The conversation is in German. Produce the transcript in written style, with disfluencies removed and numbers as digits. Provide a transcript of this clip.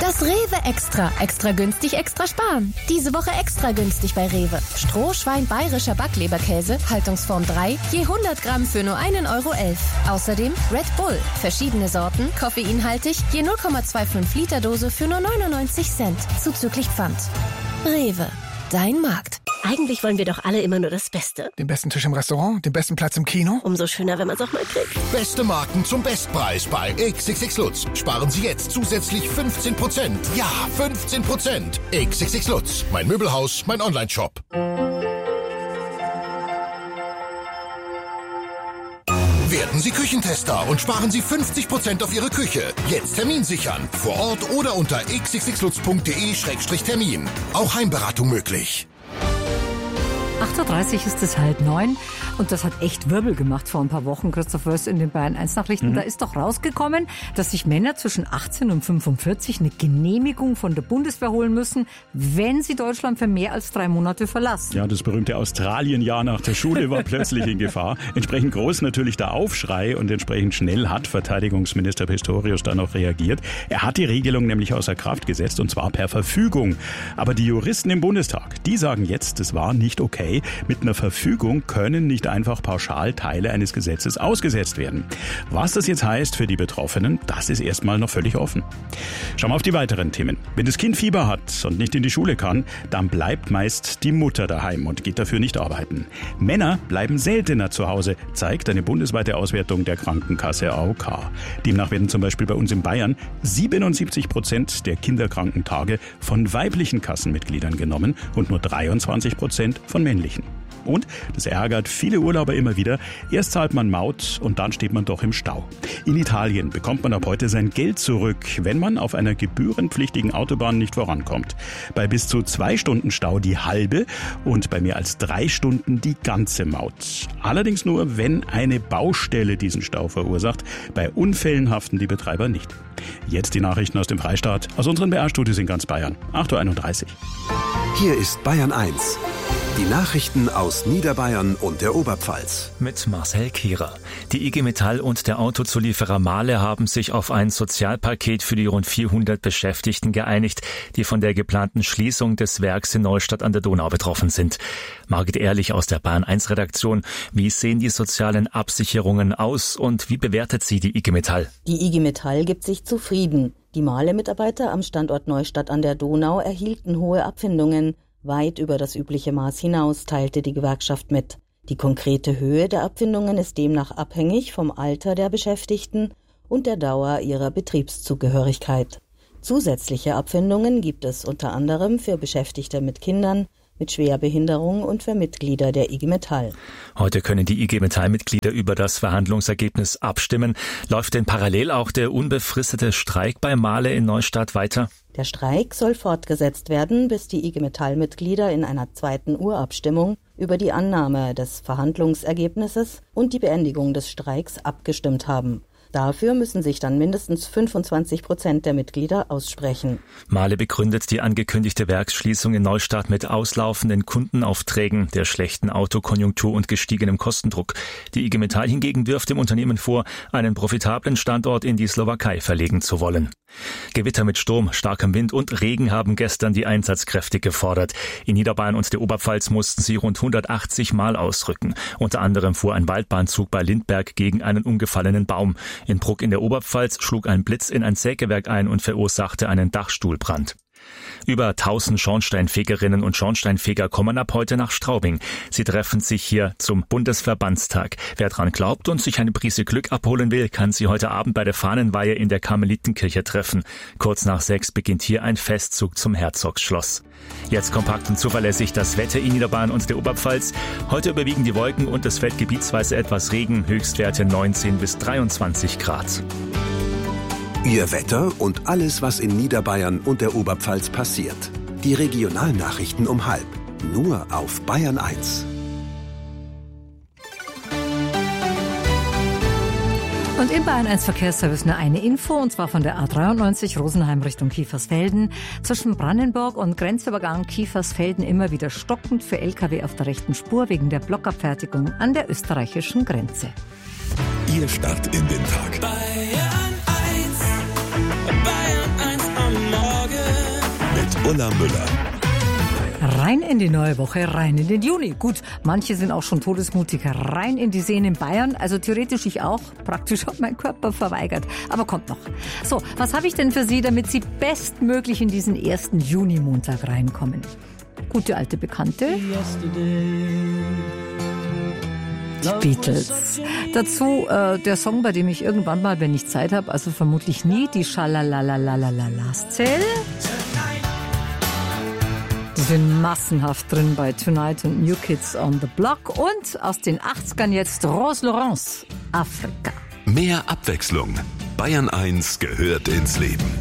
Das Rewe Extra. Extra günstig, extra sparen. Diese Woche extra günstig bei Rewe. Strohschwein bayerischer Backleberkäse, Haltungsform 3, je 100 Gramm für nur 1,11 Euro. Außerdem Red Bull. Verschiedene Sorten, koffeinhaltig, je 0,25 Liter Dose für nur 99 Cent. Zuzüglich Pfand. Rewe. Dein Markt. Eigentlich wollen wir doch alle immer nur das Beste. Den besten Tisch im Restaurant, den besten Platz im Kino. Umso schöner, wenn man es auch mal kriegt. Beste Marken zum Bestpreis bei XXX Lutz. Sparen Sie jetzt zusätzlich 15%. Ja, 15%. XXX Lutz. Mein Möbelhaus, mein Onlineshop. Werden Sie Küchentester und sparen Sie 50% auf Ihre Küche. Jetzt Termin sichern. Vor Ort oder unter xxxlutz.de/termin. Auch Heimberatung möglich. 8.30 Uhr ist es 8:30 und das hat echt Wirbel gemacht vor ein paar Wochen, Christoph Wörs in den Bayern 1 Nachrichten. Da ist doch rausgekommen, dass sich Männer zwischen 18 und 45 eine Genehmigung von der Bundeswehr holen müssen, wenn sie Deutschland für mehr als 3 Monate verlassen. Ja, das berühmte Australien-Jahr nach der Schule war plötzlich in Gefahr. Entsprechend groß natürlich der Aufschrei und entsprechend schnell hat Verteidigungsminister Pistorius dann auch reagiert. Er hat die Regelung nämlich außer Kraft gesetzt und zwar per Verfügung. Aber die Juristen im Bundestag, die sagen jetzt, das war nicht okay. Mit einer Verfügung können nicht einfach pauschal Teile eines Gesetzes ausgesetzt werden. Was das jetzt heißt für die Betroffenen, das ist erstmal noch völlig offen. Schauen wir auf die weiteren Themen. Wenn das Kind Fieber hat und nicht in die Schule kann, dann bleibt meist die Mutter daheim und geht dafür nicht arbeiten. Männer bleiben seltener zu Hause, zeigt eine bundesweite Auswertung der Krankenkasse AOK. Demnach werden zum Beispiel bei uns in Bayern 77% der Kinderkrankentage von weiblichen Kassenmitgliedern genommen und nur 23% von männlichen. Und das ärgert viele Urlauber immer wieder. Erst zahlt man Maut und dann steht man doch im Stau. In Italien bekommt man ab heute sein Geld zurück, wenn man auf einer gebührenpflichtigen Autobahn nicht vorankommt. Bei bis zu 2 Stunden Stau die halbe und bei mehr als 3 Stunden die ganze Maut. Allerdings nur, wenn eine Baustelle diesen Stau verursacht. Bei Unfällen haften die Betreiber nicht. Jetzt die Nachrichten aus dem Freistaat, aus unseren BR-Studios in ganz Bayern. 8.31 Uhr. Hier ist Bayern 1. Die Nachrichten aus Niederbayern und der Oberpfalz. Mit Marcel Kierer. Die IG Metall und der Autozulieferer Mahle haben sich auf ein Sozialpaket für die rund 400 Beschäftigten geeinigt, die von der geplanten Schließung des Werks in Neustadt an der Donau betroffen sind. Margit Ehrlich aus der Bayern 1 Redaktion. Wie sehen die sozialen Absicherungen aus und wie bewertet sie die IG Metall? Die IG Metall gibt sich zufrieden. Die Mahle-Mitarbeiter am Standort Neustadt an der Donau erhielten hohe Abfindungen. Weit über das übliche Maß hinaus, teilte die Gewerkschaft mit. Die konkrete Höhe der Abfindungen ist demnach abhängig vom Alter der Beschäftigten und der Dauer ihrer Betriebszugehörigkeit. Zusätzliche Abfindungen gibt es unter anderem für Beschäftigte mit Kindern, mit Schwerbehinderung und für Mitglieder der IG Metall. Heute können die IG Metall-Mitglieder über das Verhandlungsergebnis abstimmen. Läuft denn parallel auch der unbefristete Streik bei Mahle in Neustadt weiter? Der Streik soll fortgesetzt werden, bis die IG Metall-Mitglieder in einer zweiten Urabstimmung über die Annahme des Verhandlungsergebnisses und die Beendigung des Streiks abgestimmt haben. Dafür müssen sich dann mindestens 25% der Mitglieder aussprechen. Mahle begründet die angekündigte Werksschließung in Neustadt mit auslaufenden Kundenaufträgen, der schlechten Autokonjunktur und gestiegenem Kostendruck. Die IG Metall hingegen wirft dem Unternehmen vor, einen profitablen Standort in die Slowakei verlegen zu wollen. Gewitter mit Sturm, starkem Wind und Regen haben gestern die Einsatzkräfte gefordert. In Niederbayern und der Oberpfalz mussten sie rund 180 Mal ausrücken. Unter anderem fuhr ein Waldbahnzug bei Lindberg gegen einen umgefallenen Baum. In Bruck in der Oberpfalz schlug ein Blitz in ein Sägewerk ein und verursachte einen Dachstuhlbrand. Über 1000 Schornsteinfegerinnen und Schornsteinfeger kommen ab heute nach Straubing. Sie treffen sich hier zum Bundesverbandstag. Wer dran glaubt und sich eine Prise Glück abholen will, kann sie heute Abend bei der Fahnenweihe in der Karmelitenkirche treffen. Kurz nach 6 beginnt hier ein Festzug zum Herzogsschloss. Jetzt kompakt und zuverlässig das Wetter in Niederbayern und der Oberpfalz. Heute überwiegen die Wolken und es fällt gebietsweise etwas Regen, Höchstwerte 19 bis 23 Grad. Ihr Wetter und alles, was in Niederbayern und der Oberpfalz passiert. Die Regionalnachrichten um 12:30. Nur auf Bayern 1. Und im Bayern 1 Verkehrsservice nur eine Info, und zwar von der A93 Rosenheim Richtung Kiefersfelden. Zwischen Brandenburg und Grenzübergang Kiefersfelden immer wieder stockend für Lkw auf der rechten Spur wegen der Blockabfertigung an der österreichischen Grenze. Ihr Start in den Tag. Bayern 1 am Morgen. Ulla Müller. Rein in die neue Woche, rein in den Juni. Gut, manche sind auch schon todesmutig rein in die Seen in Bayern. Also theoretisch ich auch. Praktisch hat mein Körper verweigert. Aber kommt noch. So, was habe ich denn für Sie, damit Sie bestmöglich in diesen ersten Juni-Montag reinkommen? Gute alte Bekannte. Die Beatles. Dazu der Song, bei dem ich irgendwann mal, wenn ich Zeit habe, also vermutlich nie, die Schalalalalalastel. Die sind massenhaft drin bei Tonight und New Kids on the Block. Und aus den 80ern jetzt Rose Laurence, Afrika. Mehr Abwechslung. Bayern 1 gehört ins Leben.